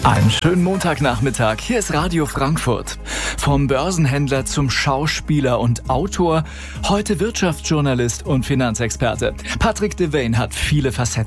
Einen schönen Montagnachmittag. Hier ist Radio Frankfurt. Vom Börsenhändler zum Schauspieler und Autor, heute Wirtschaftsjournalist und Finanzexperte. Patrick Devane hat viele Facetten.